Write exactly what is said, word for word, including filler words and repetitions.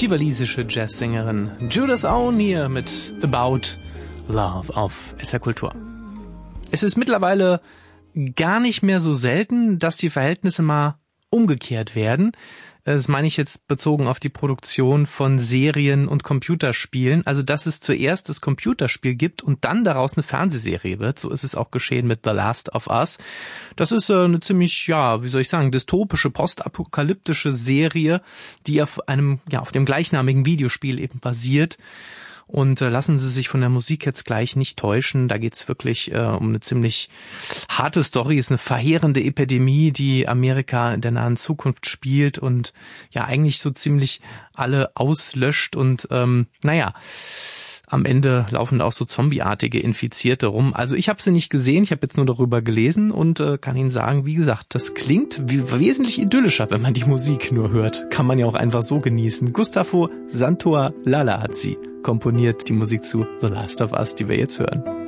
Die walisische Jazzsängerin Judith Owen hier mit About Love auf S R Kultur. Es ist mittlerweile gar nicht mehr so selten, dass die Verhältnisse mal umgekehrt werden. Das meine ich jetzt bezogen auf die Produktion von Serien und Computerspielen. Also, dass es zuerst das Computerspiel gibt und dann daraus eine Fernsehserie wird. So ist es auch geschehen mit The Last of Us. Das ist äh, eine ziemlich, ja, wie soll ich sagen, dystopische, postapokalyptische Serie, die auf einem, ja, auf dem gleichnamigen Videospiel eben basiert. Und äh, lassen Sie sich von der Musik jetzt gleich nicht täuschen. Da geht's wirklich äh, um eine ziemlich harte Story. Es ist eine verheerende Epidemie, die Amerika in der nahen Zukunft spielt und ja eigentlich so ziemlich alle auslöscht. Und ähm, naja, am Ende laufen auch so zombieartige Infizierte rum. Also ich habe sie nicht gesehen, ich habe jetzt nur darüber gelesen und äh, kann Ihnen sagen, wie gesagt, das klingt wie, wesentlich idyllischer, wenn man die Musik nur hört. Kann man ja auch einfach so genießen. Gustavo Santaolalla hat sie komponiert, die Musik zu The Last of Us, die wir jetzt hören.